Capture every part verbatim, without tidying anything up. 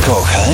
Kochaj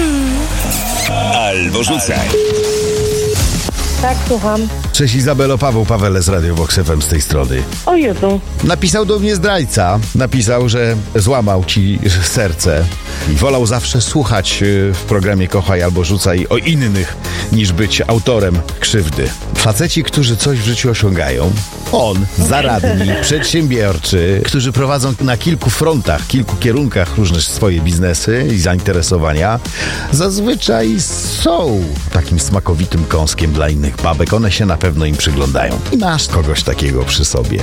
albo rzucaj. Tak, słucham. Cześć Izabelo, Paweł Pawele z Radio Vox F M z tej strony. O Jezu. Napisał do mnie zdrajca. Napisał, że złamał ci serce i wolał zawsze słuchać w programie Kochaj albo Rzucaj o innych, niż być autorem krzywdy. Faceci, którzy coś w życiu osiągają, on, zaradni, przedsiębiorczy, którzy prowadzą na kilku frontach, kilku kierunkach różne swoje biznesy i zainteresowania, zazwyczaj są takim smakowitym kąskiem dla innych babek. One się na pewno im przyglądają. I masz kogoś takiego przy sobie.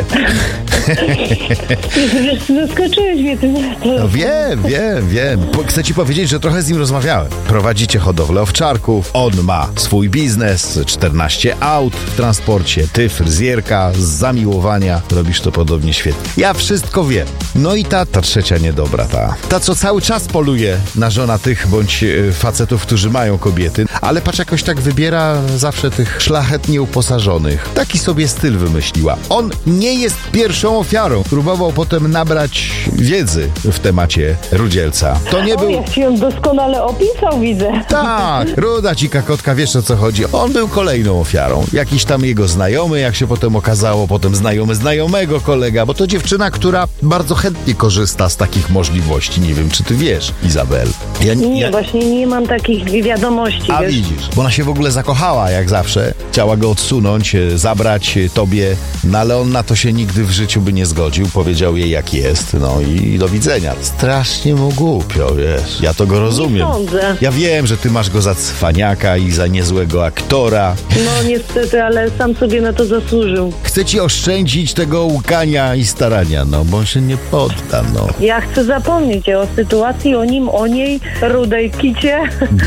Zaskoczyłeś mnie tym. No wiem, wiem, wiem. Po- Chcę ci powiedzieć, że trochę z nim rozmawiałem. Prowadzicie hodowlę owczarków, on ma swój biznes, czternaście aut w transporcie, ty fryzjerka, z zamiłowania robisz to podobnie świetnie. Ja wszystko wiem. No i ta, ta trzecia niedobra, ta. Ta, co cały czas poluje na żonatych bądź e, facetów, którzy mają kobiety, ale patrz, jakoś tak wybiera zawsze tych szlachetnie uposażonych. Taki sobie styl wymyśliła. On nie jest pierwszą ofiarą. Próbował potem nabrać wiedzy w temacie Rudzielca. To nie O, był... jak ci ją doskonale opisał, widzę. Tak, ruda dzika kotka, wiesz o co chodzi. On był kolejną ofiarą. Jakiś tam jego znajomy, jak się potem okazało, potem znajomy znajomego kolega, bo to dziewczyna, która bardzo chętnie korzysta z takich możliwości. Nie wiem, czy ty wiesz, Izabel. Ja, Nie, ja, właśnie nie mam takich wiadomości. a wiesz? widzisz, bo ona się w ogóle zakochała, jak zawsze. Chciała go odsunąć, e, zabrać e, tobie, no ale on na to się nigdy w życiu by nie zgodził. Powiedział jej, jak jest, no i do widzenia. Strasznie mu głupio, wiesz. Ja to go rozumiem. Nie sądzę. Ja wiem, że ty masz go za cwaniaka i za niezłego aktora. No niestety, ale sam sobie na to zasłużył. Chcę ci oszczędzić tego łukania i starania, no, bo on się nie podda, no. Ja chcę zapomnieć o sytuacji, o nim, o niej, rudej kicie.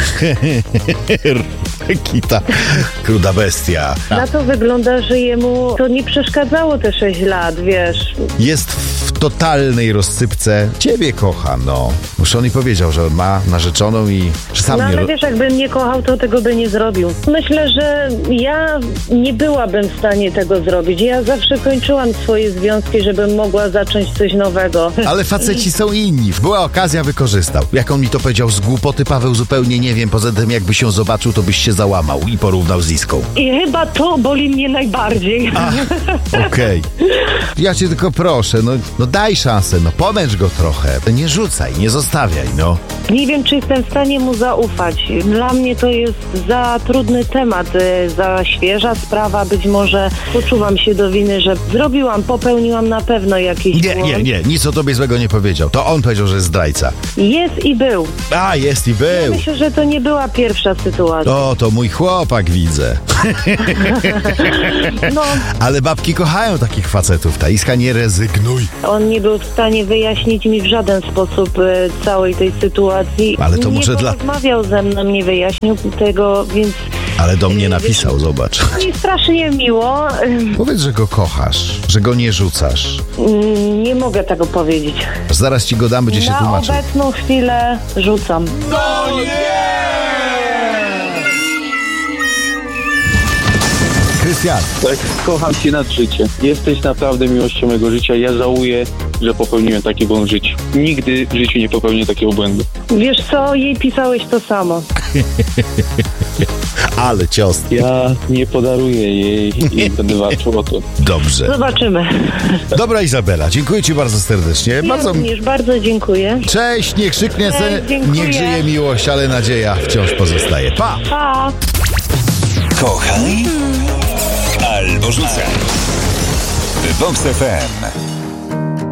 Kita, kruda bestia. Na to wygląda, że jemu to nie przeszkadzało te sześć lat, wiesz. Jest w totalnej rozsypce. Ciebie kocha, no. Już on i powiedział, że on ma narzeczoną i że sam No nie... ale ro- wiesz, jakbym nie kochał, to tego by nie zrobił. Myślę, że ja nie byłabym w stanie tego zrobić. Ja zawsze kończyłam swoje związki, żebym mogła zacząć coś nowego. Ale faceci są inni. Była okazja, wykorzystał. Jak on mi to powiedział z głupoty, Paweł, zupełnie nie wiem. Poza tym, jakbyś się zobaczył, to byś się załamał i porównał z Iską. I chyba to boli mnie najbardziej. Okej. Ja cię tylko proszę, no, no daj szansę, no pomęcz go trochę. Nie rzucaj, nie zostawiaj, no. Nie wiem, czy jestem w stanie mu zaufać. Dla mnie to jest za trudny temat, y, za świeża sprawa. Być może poczuwam się do winy, że zrobiłam, popełniłam na pewno jakiś Nie, błąd. nie, nie, nic o tobie złego nie powiedział. To on powiedział, że jest zdrajca. Jest i był. A, jest i był. Myślę, że to nie była pierwsza sytuacja. O, to mój chłopak, widzę. No, Ale babki kochają takich facetów. Ta Iska, nie rezygnuj. on nie był w stanie wyjaśnić mi w żaden sposób y, całej tej sytuacji. Ale to nie może dla- porozmawiał ze mną, nie wyjaśnił tego, więc Ale do mnie napisał, zobacz. mi strasznie miło. Ym, Powiedz, że go kochasz, że go nie rzucasz. mm, Nie mogę tego powiedzieć. Zaraz ci go dam, będzie się Na tłumaczył. obecną chwilę rzucam. Krystian, Tak, kocham cię nad życie. Jesteś naprawdę miłością mego życia. Ja żałuję, że popełniłem taki błąd w życiu. Nigdy w życiu nie popełnię takiego błędu. Wiesz co, jej pisałeś to samo. ale cios. Ja nie podaruję jej i będę walczył o to. Dobrze. Zobaczymy. Dobra, Izabela, dziękuję ci bardzo serdecznie. Ja Bardzo... również bardzo dziękuję. Cześć, nie krzyknie se, Cześć, dziękuję. niech żyje miłość, ale nadzieja wciąż pozostaje. Pa! Pa! Kochaj albo rzucaj. Vox F M.